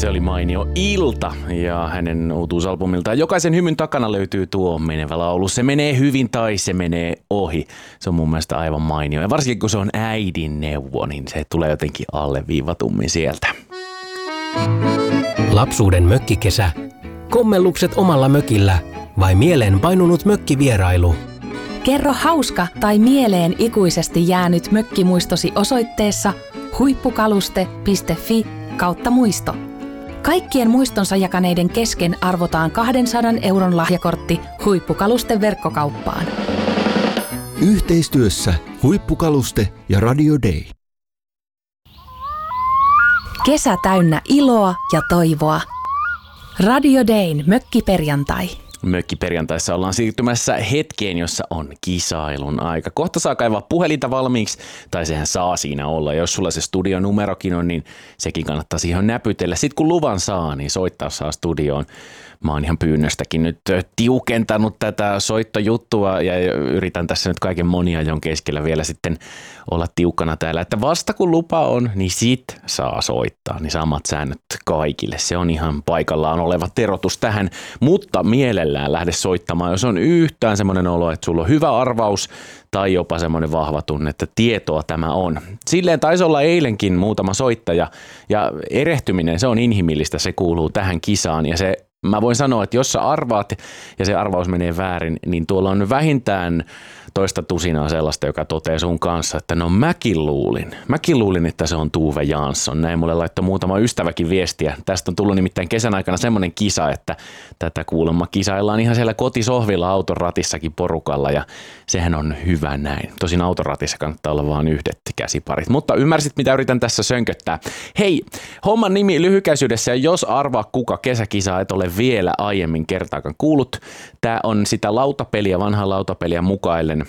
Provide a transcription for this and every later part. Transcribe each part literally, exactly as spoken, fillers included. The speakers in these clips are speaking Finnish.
Se oli mainio ilta ja hänen uutuusalbumiltaan Jokaisen hymyn takana löytyy tuo menevä laulu. Se menee hyvin tai se menee ohi. Se on mun mielestä aivan mainio. Ja varsinkin kun se on äidin neuvo, niin se tulee jotenkin alleviivatummin sieltä. Lapsuuden mökkikesä. Kommellukset omalla mökillä vai mieleen painunut mökkivierailu? Kerro hauska tai mieleen ikuisesti jäänyt mökkimuistosi osoitteessa huippukaluste piste fi kautta muisto. Kaikkien muistonsa jakaneiden kesken arvotaan kahdensadan euron lahjakortti Huippukaluste verkkokauppaan. Yhteistyössä Huippukaluste ja Radio Day. Kesä täynnä iloa ja toivoa. Radio Dayn mökkiperjantai. Mökkiperjantaissa ollaan siirtymässä hetkeen, jossa on kisailun aika. Kohta saa kaivaa puhelinta valmiiksi, tai sehän saa siinä olla. Jos sulla se studionumerokin on, niin sekin kannattaa siihen näpytellä. Sitten kun luvan saa, niin soittaa saa studioon. Mä oon ihan pyynnöstäkin nyt tiukentanut tätä soittojuttua ja yritän tässä nyt kaiken moniajon keskellä vielä sitten olla tiukkana täällä. Että vasta kun lupa on, niin sit saa soittaa. Niin samat säännöt kaikille. Se on ihan paikallaan oleva terotus tähän, mutta mielellään lähde soittamaan, jos on yhtään semmoinen olo, että sulla on hyvä arvaus tai jopa semmoinen vahva tunne, että tietoa tämä on. Silleen taisi olla eilenkin muutama soittaja ja erehtyminen, se on inhimillistä, se kuuluu tähän kisaan ja se mä voin sanoa, että jos sä arvaat ja se arvaus menee väärin, niin tuolla on vähintään toista tusinaa sellaista, joka toteaa sun kanssa, että no mäkin luulin. Mäkin luulin, että se on Tuve Jansson. Näin mulle laittoi muutama ystäväkin viestiä. Tästä on tullut nimittäin kesän aikana semmoinen kisa, että tätä kuulemma kisaillaan ihan siellä kotisohvilla auton ratissakin porukalla ja sehän on hyvä näin. Tosin auton ratissa kannattaa olla vaan yhdet käsiparit. Mutta ymmärsit, mitä yritän tässä sönköttää. Hei, homman nimi lyhykäisyydessä ja jos arvaa kuka kesäkisaa et ole vielä aiemmin kertaakaan kuullut. Tää on sitä lautapeliä, vanhaa lautapeliä mukaillen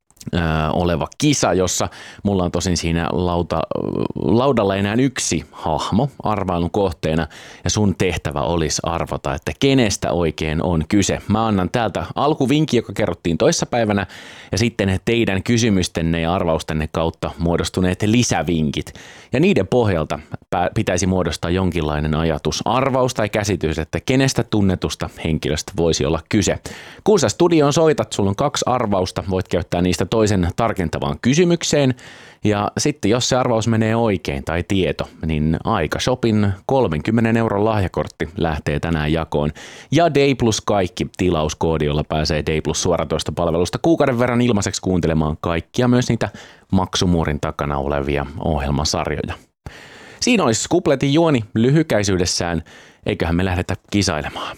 oleva kisa, jossa mulla on tosin siinä lauta, laudalla enää yksi hahmo arvailun kohteena ja sun tehtävä olisi arvata, että kenestä oikein on kyse. Mä annan täältä alkuvinkki, joka kerrottiin toissapäivänä ja sitten teidän kysymystenne ja arvaustenne kautta muodostuneet lisävinkit. Ja niiden pohjalta pitäisi muodostaa jonkinlainen ajatus, arvaus tai käsitys, että kenestä tunnetusta henkilöstä voisi olla kyse. Kun sä studioon soitat, sulla on kaksi arvausta, voit käyttää niistä toisen tarkentavaan kysymykseen ja sitten jos se arvaus menee oikein tai tieto, niin Aikashopin kolmenkymmenen euron lahjakortti lähtee tänään jakoon. Ja Day Plus kaikki tilauskoodi, jolla pääsee Day Plus suoratoista palvelusta kuukauden verran ilmaiseksi kuuntelemaan kaikkia, myös niitä maksumuurin takana olevia ohjelmasarjoja. Siinä olisi kupletin juoni lyhykäisyydessään, eiköhän me lähdetä kisailemaan.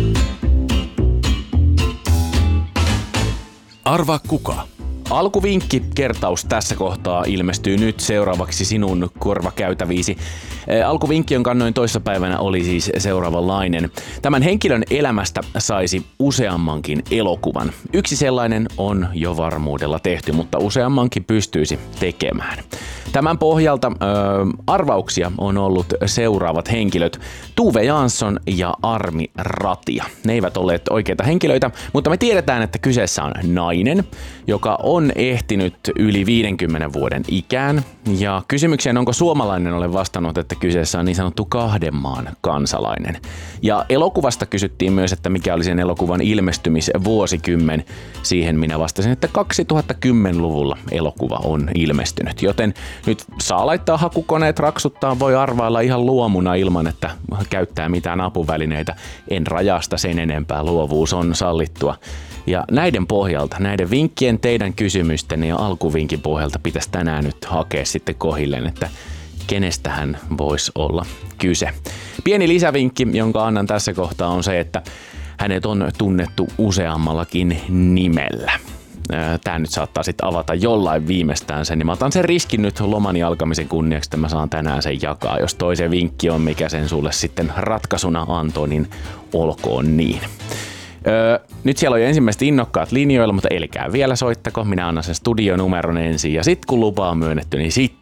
Arvaa kuka? Alkuvinkki, kertaus tässä kohtaa ilmestyy nyt seuraavaksi sinun korvakäytäviisi. Alkuvinkki, jonka annoin toissapäivänä, oli siis seuraavanlainen. Tämän henkilön elämästä saisi useammankin elokuvan. Yksi sellainen on jo varmuudella tehty, mutta useammankin pystyisi tekemään. Tämän pohjalta ö, arvauksia on ollut seuraavat henkilöt. Tuve Jansson ja Armi Ratia. Ne eivät olleet oikeita henkilöitä, mutta me tiedetään, että kyseessä on nainen, joka on ehtinyt yli viidenkymmenen vuoden ikään. Ja kysymykseen, onko suomalainen, olen vastannut, että kyseessä on niin sanottu kahden maan kansalainen. Ja elokuvasta kysyttiin myös, että mikä oli sen elokuvan ilmestymisvuosikymmen. Siihen minä vastasin, että kaksituhattakymmenluvulla elokuva on ilmestynyt, joten nyt saa laittaa hakukoneet raksuttaa, voi arvailla ihan luomuna ilman, että käyttää mitään apuvälineitä. En rajasta sen enempää, luovuus on sallittua. Ja näiden pohjalta, näiden vinkkien, teidän kysymysten ja alkuvinkin pohjalta pitäisi tänään nyt hakea sitten kohilleen, että kenestähän voisi olla kyse. Pieni lisävinkki, jonka annan tässä kohtaa, on se, että hänet on tunnettu useammallakin nimellä. Tämä nyt saattaa sitten avata jollain viimeistään sen, niin mä otan sen riskin nyt lomani alkamisen kunniaksi, että mä saan tänään sen jakaa. Jos toisen vinkki on, mikä sen sulle sitten ratkaisuna antoi, niin olkoon niin. Öö, nyt siellä on jo ensimmäiset innokkaat linjoilla, mutta elkää vielä soittako. Minä annan sen studionumeron ensin ja sitten kun lupa on myönnetty, niin sitten